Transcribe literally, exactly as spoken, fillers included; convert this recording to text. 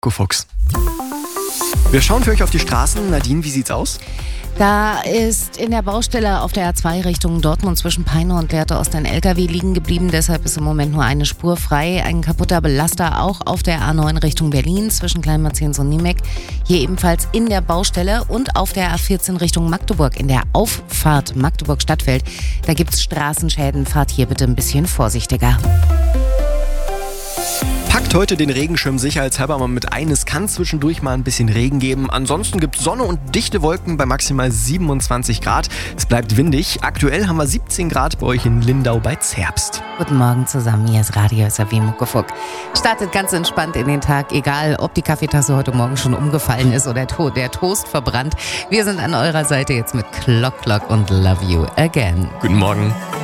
Fuchs. Wir schauen für euch auf die Straßen. Nadine, wie sieht's aus? Da ist in der Baustelle auf der A zwei Richtung Dortmund zwischen Peine und Lehrte Ost ein L K W liegen geblieben. Deshalb ist im Moment nur eine Spur frei. Ein kaputter Belaster auch auf der A neun Richtung Berlin zwischen Kleinmarzens und Niemek. Hier ebenfalls in der Baustelle und auf der A vierzehn Richtung Magdeburg in der Auffahrt Magdeburg-Stadtfeld. Da gibt's Straßenschäden. Fahrt hier bitte ein bisschen vorsichtiger. Packt heute den Regenschirm sicherheitshalber mal mit ein. Es kann zwischendurch mal ein bisschen Regen geben. Ansonsten gibt es Sonne und dichte Wolken bei maximal siebenundzwanzig Grad. Es bleibt windig. Aktuell haben wir siebzehn Grad bei euch in Lindau bei Zerbst. Guten Morgen zusammen, hier ist Radio S R W Muckefuck. Startet ganz entspannt in den Tag, egal ob die Kaffeetasse heute Morgen schon umgefallen ist oder der Toast verbrannt. Wir sind an eurer Seite jetzt mit Clock Clock und Love You Again. Guten Morgen.